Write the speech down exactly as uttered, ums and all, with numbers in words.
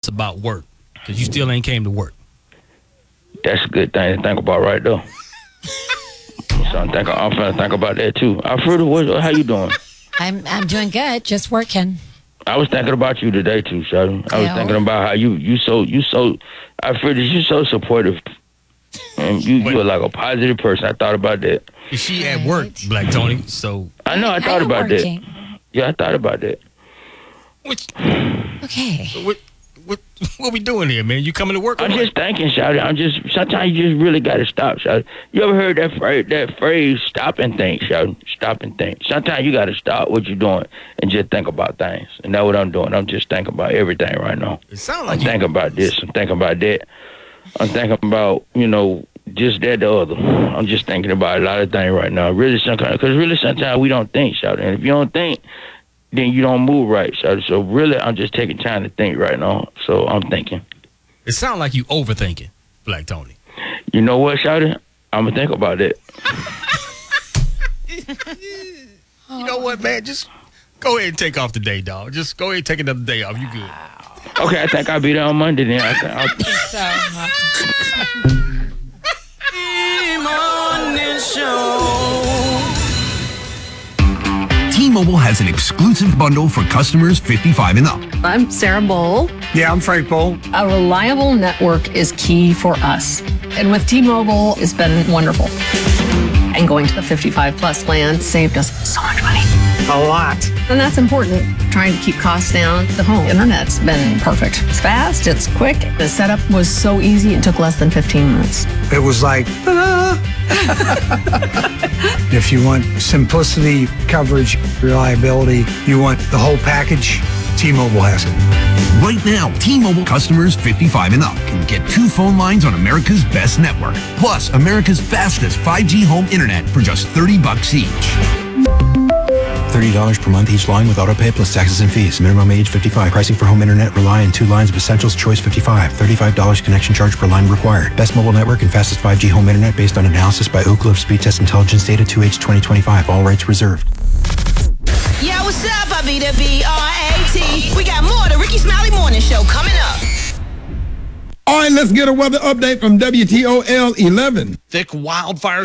about work? Because you still ain't came to work. That's a good thing to think about right there. So I'm thinking, I'm trying to think about that too. Alfredo, what, how you doing? I'm I'm doing good, just working. I was thinking about you today too, Shawty. I was Yeah. thinking about how you you so you so Alfredo, you so supportive. And you you are like a positive person. I thought about that. Is she at work, Black Tony? So I know. I I thought am about working. that. Yeah, I thought about that. what Okay. what what what we doing here, man? You coming to work? Or I'm what? just thinking, Shawty. I'm just sometimes you just really gotta stop, Shawty. You ever heard that phrase? That phrase, stop and think, Shawty. Stop and think. Sometimes you gotta stop what you're doing and just think about things. And that's what I'm doing. I'm just thinking about everything right now. It sounds I'm like you. thinking about this. I'm thinking about that. I'm thinking about, you know, just that, the other. I'm just thinking about a lot of things right now. Really, sometimes, because really sometimes we don't think, Shawty. And if you don't think, then you don't move right, Shawty. So really, I'm just taking time to think right now. So I'm thinking. It sounds like you overthinking, Black Tony. You know what, Shawty? I'm going to think about that. You know what, man? Just go ahead and take off the day, dog. Just go ahead and take another day off. You good? Okay, I think I'll be there on Monday then. I think I'll... T-Mobile has an exclusive bundle for customers fifty-five and up. I'm Sarah Bowl. Yeah, I'm Frank Bowl. A reliable network is key for us. And with T-Mobile, it's been wonderful. And going to the fifty-five plus plan saved us so much money. A lot. And that's important. Trying to keep costs down. The home internet's been perfect. It's fast, it's quick. The setup was so easy, it took less than fifteen minutes. It was like, ta-da! If you want simplicity, coverage, reliability, you want the whole package, T-Mobile has it. Right now, T-Mobile customers fifty-five and up can get two phone lines on America's best network, plus America's fastest five G home internet for just thirty bucks each. thirty dollars per month each line with autopay plus taxes and fees. Minimum age fifty-five. Pricing for home internet rely on two lines of Essentials Choice fifty-five. thirty-five dollars connection charge per line required. Best mobile network and fastest five G home internet based on analysis by Ookla of Speed Test Intelligence Data two H twenty twenty-five. All rights reserved. Yeah, what's up? I be the B R A T. We got more of the Ricky Smiley Morning Show coming up. All right, let's get a weather update from W T O L eleven. Thick wildfire